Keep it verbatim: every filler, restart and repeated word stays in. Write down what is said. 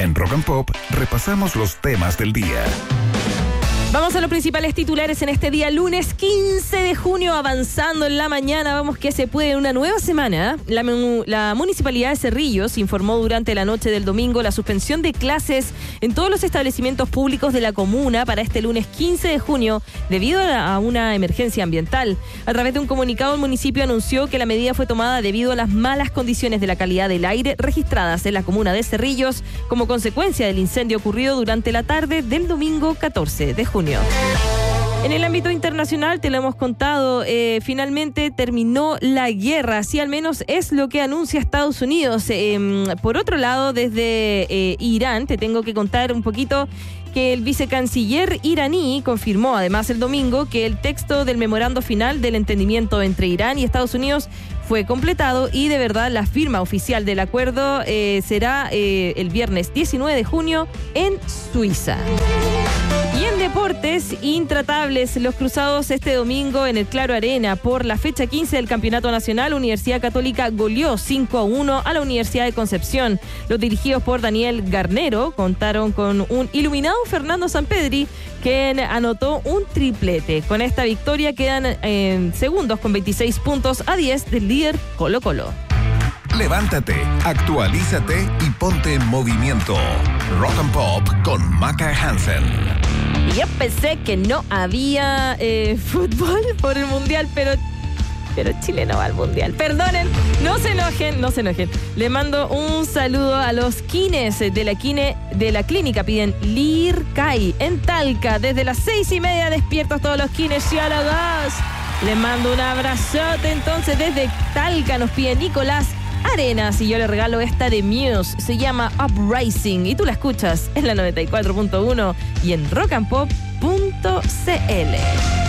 En Rock and Pop repasamos los temas del día. Vamos a los principales titulares en este día, lunes quince de junio, avanzando en la mañana. Vamos que se puede en una nueva semana. La, la Municipalidad de Cerrillos informó durante la noche del domingo la suspensión de clases en todos los establecimientos públicos de la comuna para este lunes quince de junio debido a, a una emergencia ambiental. A través de un comunicado, el municipio anunció que la medida fue tomada debido a las malas condiciones de la calidad del aire registradas en la comuna de Cerrillos como consecuencia del incendio ocurrido durante la tarde del domingo catorce de junio. En el ámbito internacional, te lo hemos contado, eh, finalmente terminó la guerra, así al menos es lo que anuncia Estados Unidos. Eh, por otro lado, desde eh, Irán, te tengo que contar un poquito que el vicecanciller iraní confirmó además el domingo que el texto del memorando final del entendimiento entre Irán y Estados Unidos fue completado y de verdad la firma oficial del acuerdo eh, será eh, el viernes diecinueve de junio en Suiza. Y en deportes, intratables los cruzados este domingo en el Claro Arena por la fecha quince del Campeonato Nacional. Universidad Católica goleó cinco a uno a la Universidad de Concepción. Los dirigidos por Daniel Garnero contaron con un iluminado Fernando Sampedri, quien anotó un triplete. Con esta victoria quedan en segundos con veintiséis puntos a diez del líder Colo Colo. Levántate, actualízate y ponte en movimiento. Rock and Pop con Maca Hansen. Y yo pensé que no había eh, fútbol por el Mundial, pero, pero Chile no va al Mundial. Perdonen, no se enojen, no se enojen. Le mando un saludo a los kines de la, kine, de la clínica, piden Lircay, en Talca, desde las seis y media despiertos todos los kinesiólogos. Le mando un abrazote entonces desde Talca, nos pide Nicolás Arenas y yo le regalo esta de Muse, se llama Uprising y tú la escuchas en la noventa y cuatro punto uno y en rock and pop punto c l.